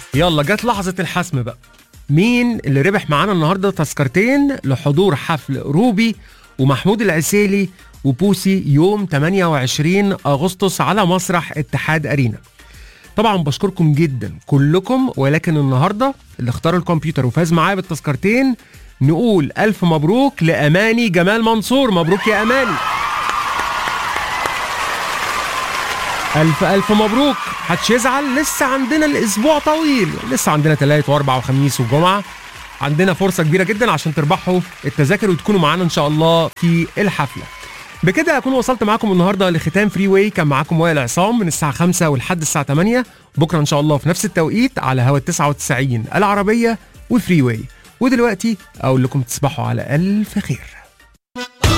يلا جت لحظة الحسم بقى. مين اللي ربح معانا النهارده تذكرتين لحضور حفل روبي ومحمود العسيلي وبوسي يوم 28 أغسطس على مسرح اتحاد أرينا؟ طبعا بشكركم جدا كلكم، ولكن النهارده اللي اختار الكمبيوتر وفاز معايا بالتذكرتين نقول ألف مبروك لأماني جمال منصور. مبروك يا أماني، ألف مبروك. محدش يزعل، لسه عندنا الأسبوع طويل، لسه عندنا 3 و4 وخميس وجمعة، عندنا فرصة كبيرة جدا عشان تربحوا التذاكر وتكونوا معانا إن شاء الله في الحفلة. بكده أكون وصلت معاكم النهاردة لختام فري واي. كان معاكم وائل عصام من الساعة 5 ولحد الساعة 8. بكرة إن شاء الله في نفس التوقيت على هوا 99 العربية وفري واي. ودلوقتي أقول لكم تصبحوا على ألف خير.